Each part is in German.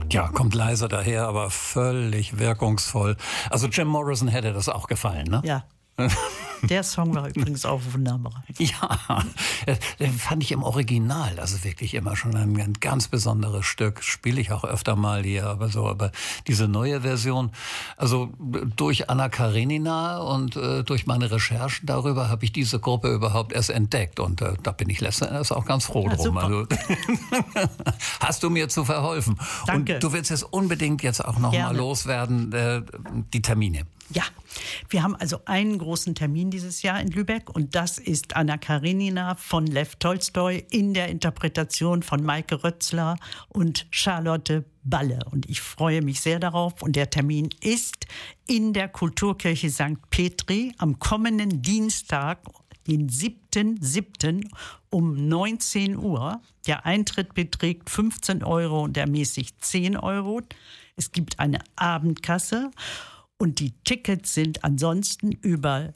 Ja, kommt leise daher, aber völlig wirkungsvoll. Also Jim Morrison hätte das auch gefallen, ne? Ja. Der Song war übrigens auch wunderbar. Ja, den fand ich im Original, also wirklich immer schon ein ganz besonderes Stück. Spiele ich auch öfter mal hier, aber diese neue Version, also durch Anna Karenina und durch meine Recherchen darüber habe ich diese Gruppe überhaupt erst entdeckt und da bin ich letzten Endes auch ganz froh drum. Also, hast du mir zu verholfen. Danke. Und du willst jetzt unbedingt jetzt auch noch mal loswerden, die Termine. Ja, wir haben also einen großen Termin dieses Jahr in Lübeck und das ist Anna Karenina von Lew Tolstoi in der Interpretation von Maike Rötzler und Charlotte Balle. Und ich freue mich sehr darauf und der Termin ist in der Kulturkirche St. Petri am kommenden Dienstag, den 7.7. um 19 Uhr. Der Eintritt beträgt 15 Euro und ermäßigt 10 Euro. Es gibt eine Abendkasse. Und die Tickets sind ansonsten über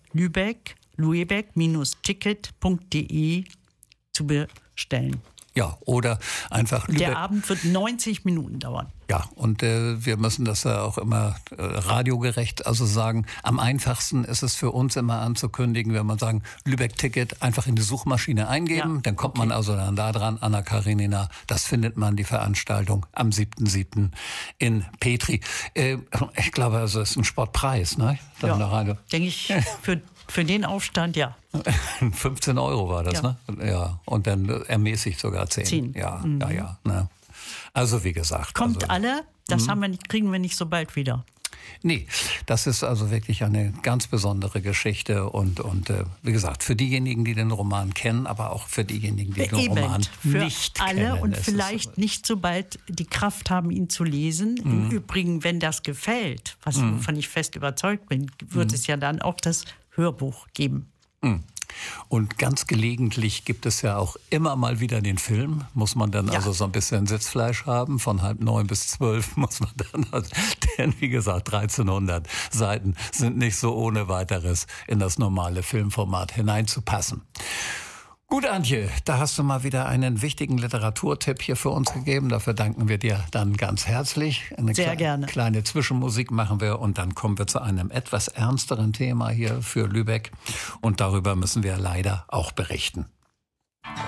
luebeck-ticket.de zu bestellen. Ja, oder einfach Lübeck. Der Abend wird 90 Minuten dauern. Ja, und wir müssen das ja auch immer radiogerecht also sagen. Am einfachsten ist es für uns immer anzukündigen, wenn man sagen, Lübeck-Ticket einfach in die Suchmaschine eingeben. Dann kommt man also dann da dran, Anna Karenina. Das findet man, die Veranstaltung am 7.7. in Petri. Ich glaube, also es ist ein Sportpreis, ne? Ja, denke ich, für den Aufstand, ja. 15 Euro war das, ne? Ja, und dann ermäßigt sogar 10. Ja, ja. Ne? Also wie gesagt. Kommt alle, das kriegen wir nicht so bald wieder. Nee, das ist also wirklich eine ganz besondere Geschichte und wie gesagt, für diejenigen, die den Roman kennen, aber auch für diejenigen, die den Roman nicht kennen. Für alle und vielleicht nicht so bald die Kraft haben, ihn zu lesen. Im Übrigen, wenn das gefällt, wovon ich fest überzeugt bin, wird es ja dann auch das Hörbuch geben. Und ganz gelegentlich gibt es ja auch immer mal wieder den Film. Muss man dann also so ein bisschen Sitzfleisch haben. Von 8:30 bis 12 muss man dann, denn wie gesagt, 1300 Seiten sind nicht so ohne weiteres in das normale Filmformat hineinzupassen. Gut, Antje, da hast du mal wieder einen wichtigen Literaturtipp hier für uns gegeben. Dafür danken wir dir dann ganz herzlich. Sehr gerne. Kleine Zwischenmusik machen wir und dann kommen wir zu einem etwas ernsteren Thema hier für Lübeck. Und darüber müssen wir leider auch berichten.